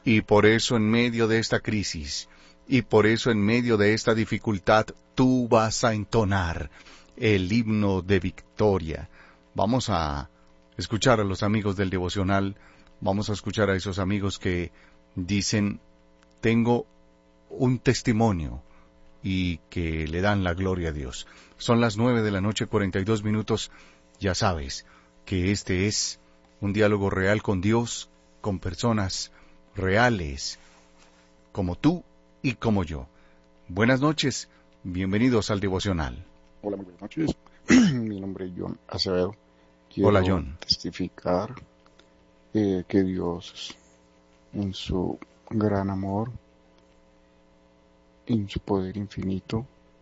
Y por eso en medio de esta crisis, y por eso en medio de esta dificultad, tú vas a entonar el himno de victoria. Vamos a escuchar a los amigos del devocional, vamos a escuchar a esos amigos que dicen, tengo un testimonio, y que le dan la gloria a Dios. Son las 9:42 p.m, ya sabes que este es un diálogo real con Dios, con personas reales, como tú y como yo. Buenas noches, bienvenidos al devocional. Hola, muy buenas noches. Mi nombre es John Acevedo. Hola, John. Testificar que Dios, en su gran amor, en su poder infinito,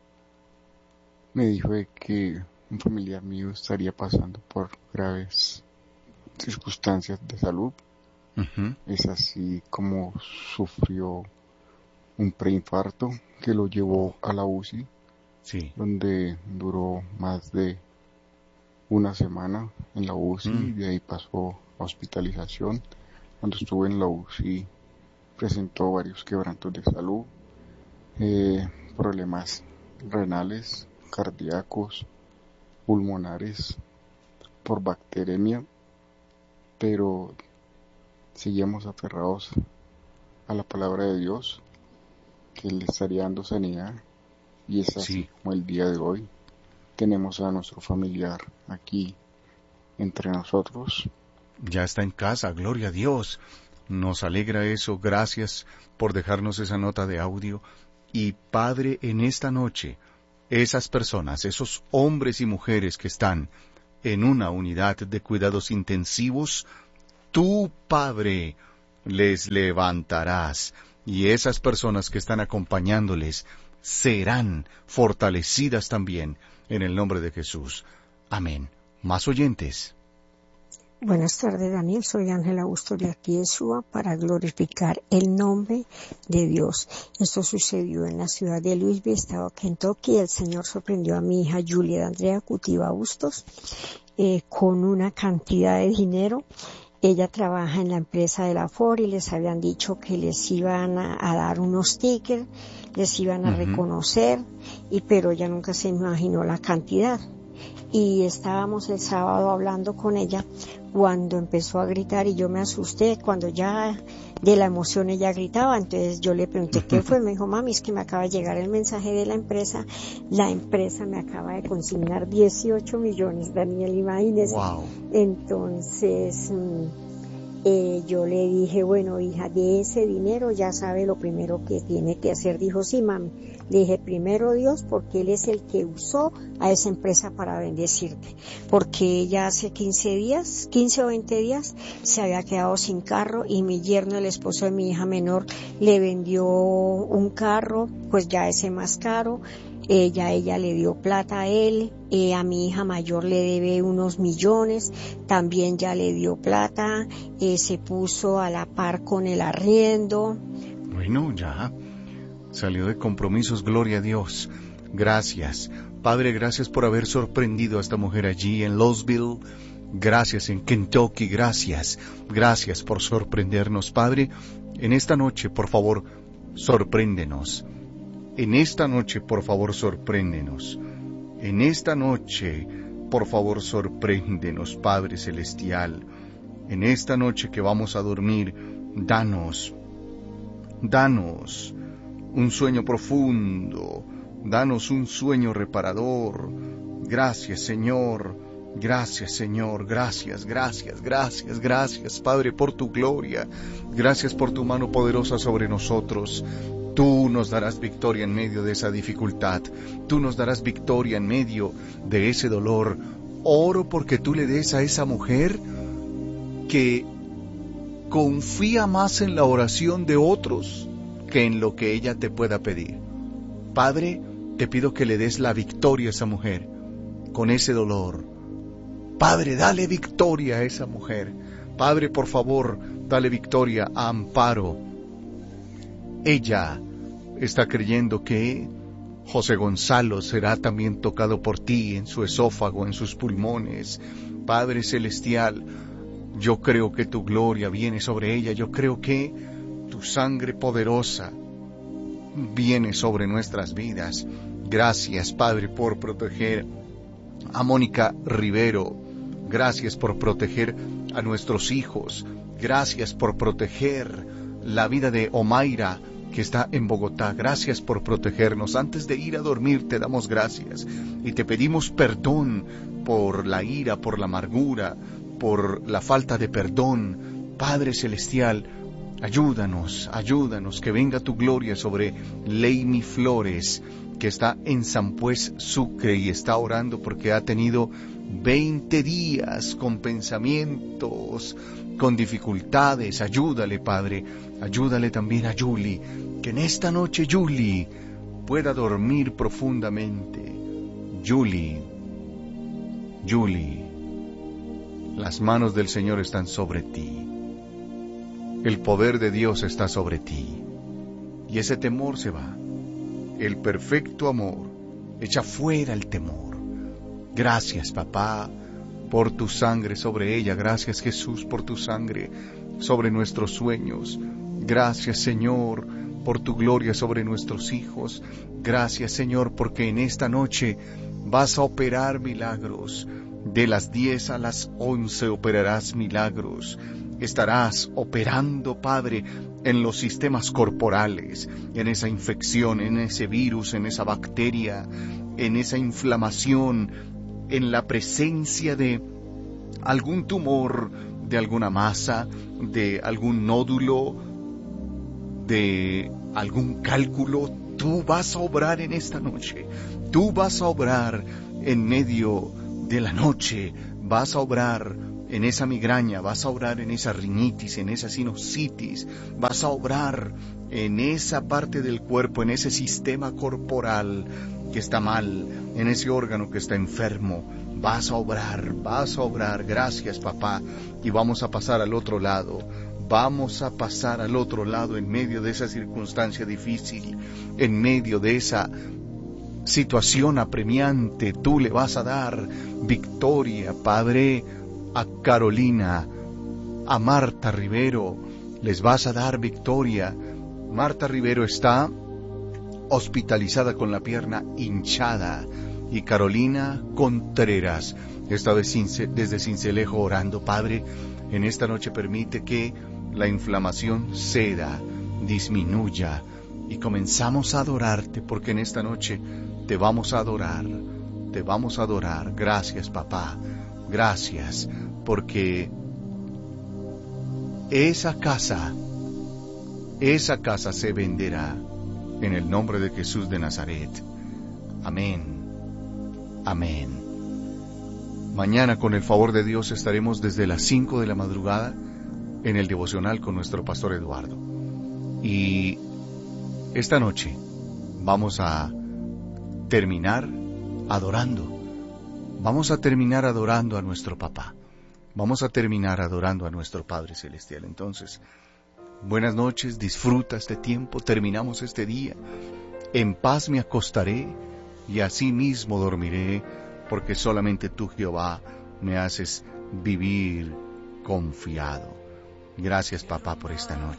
me dijo de que un familiar mío estaría pasando por graves circunstancias de salud. Es así como sufrió un preinfarto que lo llevó a la UCI, sí, donde duró más de una semana en la UCI y de ahí pasó a hospitalización. Cuando estuvo en la UCI presentó varios quebrantos de salud, problemas renales, cardíacos, pulmonares, por bacteremia, pero seguimos aferrados a la palabra de Dios, que le estaría dando sanidad, y es así como el día de hoy tenemos a nuestro familiar aquí entre nosotros. Ya está en casa, gloria a Dios. Nos alegra eso, gracias por dejarnos esa nota de audio. Y Padre, en esta noche, esas personas, esos hombres y mujeres que están en una unidad de cuidados intensivos, tú, Padre, les levantarás, y esas personas que están acompañándoles serán fortalecidas también en el nombre de Jesús. Amén. Más oyentes. Buenas tardes, Daniel. Soy Ángela Augusto de aquí de Suba para glorificar el nombre de Dios. Esto sucedió en la ciudad de Louisville, estado Kentucky. El Señor sorprendió a mi hija Julia de Andrea Cutiva Bustos con una cantidad de dinero. Ella trabaja en la empresa de la Ford y les habían dicho que les iban a dar unos stickers, les iban a reconocer, pero ella nunca se imaginó la cantidad. Y estábamos el sábado hablando con ella cuando empezó a gritar y yo me asusté cuando ya de la emoción ella gritaba. Entonces yo le pregunté qué fue, me dijo, mami, es que me acaba de llegar el mensaje de la empresa me acaba de consignar 18 millones, Daniel, imagínese. Wow. Entonces yo le dije, bueno, hija, de ese dinero ya sabe lo primero que tiene que hacer. Dijo, sí, mami. Le dije, primero Dios, porque Él es el que usó a esa empresa para bendecirte. Porque ella hace 15 o 20 días, se había quedado sin carro y mi yerno, el esposo de mi hija menor, le vendió un carro, pues ya ese más caro. Ella le dio plata a él, a mi hija mayor le debe unos millones, también ya le dio plata, se puso a la par con el arriendo. Bueno, ya salió de compromisos, gloria a Dios. Gracias, Padre, gracias por haber sorprendido a esta mujer allí en Louisville. Gracias en Kentucky, gracias por sorprendernos, Padre. En esta noche, por favor, sorpréndenos. En esta noche, por favor, sorpréndenos. En esta noche, por favor, sorpréndenos, Padre Celestial. En esta noche que vamos a dormir, danos un sueño profundo, danos un sueño reparador. Gracias, Señor. Gracias, Señor, gracias, Padre, por tu gloria. Gracias por tu mano poderosa sobre nosotros. Tú nos darás victoria en medio de esa dificultad. Tú nos darás victoria en medio de ese dolor. Oro porque tú le des a esa mujer que confía más en la oración de otros que en lo que ella te pueda pedir. Padre, te pido que le des la victoria a esa mujer con ese dolor. Padre, dale victoria a esa mujer. Padre, por favor, dale victoria a Amparo. Ella está creyendo que José Gonzalo será también tocado por ti en su esófago, en sus pulmones. Padre Celestial, yo creo que tu gloria viene sobre ella. Yo creo que tu sangre poderosa viene sobre nuestras vidas. Gracias, Padre, por proteger a Mónica Rivero. Gracias por proteger a nuestros hijos. Gracias por proteger la vida de Omaira, que está en Bogotá. Gracias por protegernos. Antes de ir a dormir te damos gracias y te pedimos perdón por la ira, por la amargura, por la falta de perdón. Padre Celestial, ayúdanos, que venga tu gloria sobre Leimi Flores, que está en San Pues, Sucre, y está orando porque ha tenido 20 días con pensamientos, con dificultades. Ayúdale, Padre. Ayúdale también a Julie, que en esta noche Julie pueda dormir profundamente. Julie, las manos del Señor están sobre ti. El poder de Dios está sobre ti. Y ese temor se va. El perfecto amor echa fuera el temor. Gracias, papá, por tu sangre sobre ella. Gracias, Jesús, por tu sangre sobre nuestros sueños. Gracias, Señor, por tu gloria sobre nuestros hijos. Gracias, Señor, porque en esta noche vas a operar milagros. De las 10 a las 11 operarás milagros. Estarás operando, Padre, en los sistemas corporales, en esa infección, en ese virus, en esa bacteria, en esa inflamación, en la presencia de algún tumor, de alguna masa, de algún nódulo, de algún cálculo. Tú vas a obrar en esta noche. Tú vas a obrar en medio de la noche. Vas a obrar en esa migraña, vas a obrar en esa rinitis, en esa sinusitis, vas a obrar en esa parte del cuerpo, en ese sistema corporal que está mal, en ese órgano que está enfermo. Vas a obrar. Gracias, papá. Y vamos a pasar al otro lado. Vamos a pasar al otro lado en medio de esa circunstancia difícil, en medio de esa situación apremiante. Tú le vas a dar victoria, Padre, a Carolina, a Marta Rivero, les vas a dar victoria. Marta Rivero está hospitalizada con la pierna hinchada y Carolina Contreras, esta vez desde Sincelejo, orando. Padre, en esta noche permite que la inflamación ceda, disminuya, y comenzamos a adorarte, porque en esta noche te vamos a adorar. Gracias, papá. Gracias, porque esa casa se venderá en el nombre de Jesús de Nazaret. Amén. Mañana, con el favor de Dios, estaremos desde las 5 de la madrugada en el devocional con nuestro pastor Eduardo. Y esta noche vamos a terminar adorando. Vamos a terminar adorando a nuestro papá. Vamos a terminar adorando a nuestro Padre Celestial. Entonces, buenas noches, disfruta este tiempo, terminamos este día. En paz me acostaré y así mismo dormiré, porque solamente tú, Jehová, me haces vivir confiado. Gracias, papá, por esta noche.